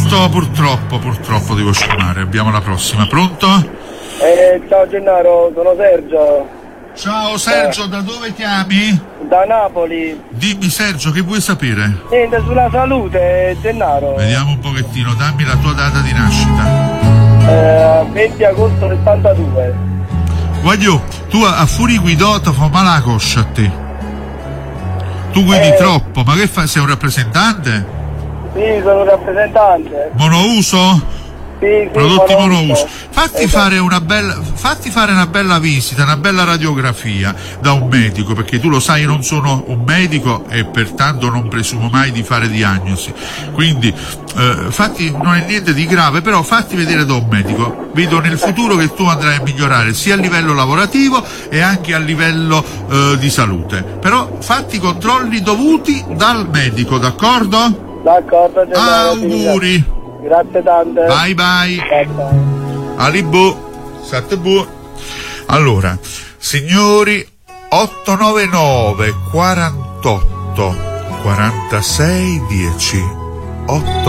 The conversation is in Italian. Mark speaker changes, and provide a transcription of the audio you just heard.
Speaker 1: posto, purtroppo devo sciamare. Abbiamo la prossima. Pronto?
Speaker 2: Ciao Gennaro, sono Sergio.
Speaker 1: Ciao Sergio, da dove chiami?
Speaker 2: Da Napoli.
Speaker 1: Dimmi Sergio, che vuoi sapere?
Speaker 2: Niente, sulla salute, Gennaro.
Speaker 1: Vediamo un pochettino, dammi la tua data di nascita.
Speaker 2: 20 agosto 72.
Speaker 1: Voglio, tu a fuori guidota fa male la coscia a te. Tu guidi troppo, ma che fai? Sei un rappresentante?
Speaker 2: Sì, sono un rappresentante.
Speaker 1: Monouso?
Speaker 2: Sì,
Speaker 1: Prodotti monouso.
Speaker 2: monouso.
Speaker 1: Fatti fare una bella visita, una bella radiografia da un medico, perché tu lo sai, io non sono un medico e pertanto non presumo mai di fare diagnosi. Quindi non è niente di grave, però fatti vedere da un medico. Vedo nel futuro che tu andrai a migliorare sia a livello lavorativo e anche a livello di salute. Però fatti i controlli dovuti dal medico, d'accordo?
Speaker 2: D'accordo, Gennaro.
Speaker 1: Auguri.
Speaker 2: Grazie tante.
Speaker 1: Bye bye. Alibu. Sattebu. Allora, signori, 899 48 46 10 8